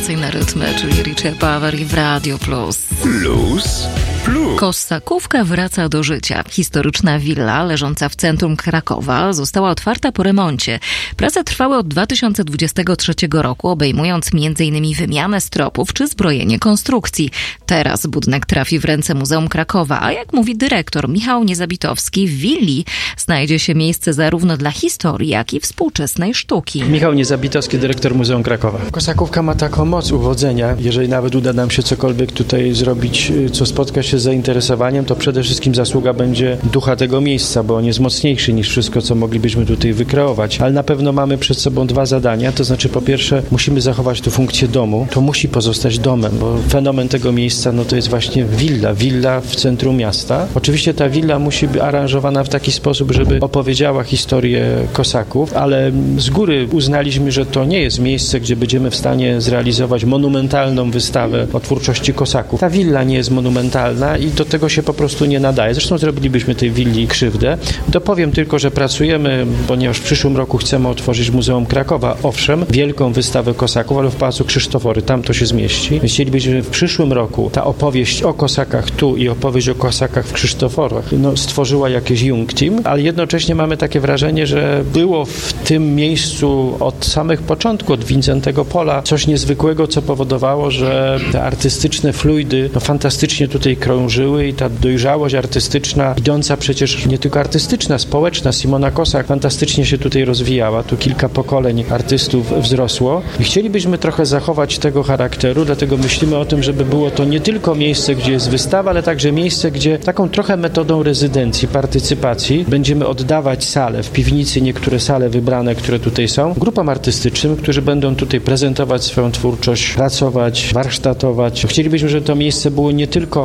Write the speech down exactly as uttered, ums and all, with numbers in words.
rewelacyjne rytmy, czyli Richie Power w Radio Plus. Plus, plus. Kosakówka wraca do życia. Historyczna willa leżąca w centrum Krakowa została otwarta po remoncie. Prace trwały od dwa tysiące dwudziestego trzeciego roku, obejmując m.in. wymianę stropów czy zbrojenie konstrukcji. Teraz budynek trafi w ręce Muzeum Krakowa, a jak mówi dyrektor Michał Niezabitowski, w willi znajdzie się miejsce zarówno dla historii, jak i współczesnej sztuki. Michał Niezabitowski, dyrektor Muzeum Krakowa. Kosakówka ma taką moc uwodzenia. Jeżeli nawet uda nam się cokolwiek tutaj zrobić, co spotka się z zainteresowaniem, to przede wszystkim zasługa będzie ducha tego miejsca, bo on jest mocniejszy niż wszystko, co moglibyśmy tutaj wykreować. Ale na pewno mamy przed sobą dwa zadania, to znaczy po pierwsze musimy zachować tu funkcję domu. To musi pozostać domem, bo fenomen tego miejsca no to jest właśnie willa. Willa w centrum miasta. Oczywiście ta willa musi być aranżowana w taki sposób, żeby opowiedziała historię kosaków, ale z góry uznaliśmy, że to nie jest miejsce, gdzie będziemy w stanie zrealizować monumentalną wystawę o twórczości kosaków. Ta willa nie jest monumentalna i do tego się po prostu nie nadaje. Zresztą zrobilibyśmy tej willi krzywdę. Dopowiem tylko, że pracujemy, ponieważ w przyszłym roku chcemy otworzyć Muzeum Krakowa. Owszem, wielką wystawę kosaków, ale w Pałacu Krzysztofory. Tam to się zmieści. Chcielibyśmy, żeby w przyszłym roku ta opowieść o kosakach tu i opowieść o kosakach w Krzysztoforach no, stworzyła jakieś Young Team, ale jednocześnie mamy takie wrażenie, że było w tym miejscu od samych początków, od Wincentego Pola, coś niezwykłego, co powodowało, że te artystyczne fluidy no, fantastycznie tutaj krążyły i ta dojrzałość artystyczna, idąca przecież nie tylko artystyczna, społeczna, Simona Kosak fantastycznie się tutaj rozwijała. Tu kilka pokoleń artystów wzrosło i chcielibyśmy trochę zachować tego charakteru, dlatego myślimy o tym, żeby było to nie tylko miejsce, gdzie jest wystawa, ale także miejsce, gdzie taką trochę metodą rezydencji, partycypacji będziemy oddawać salę, w piwnicy niektóre sale wybrane, które tutaj są, grupom artystycznym, którzy będą tutaj prezentować swoją twórczość, pracować, warsztatować. Chcielibyśmy, żeby to miejsce było nie tylko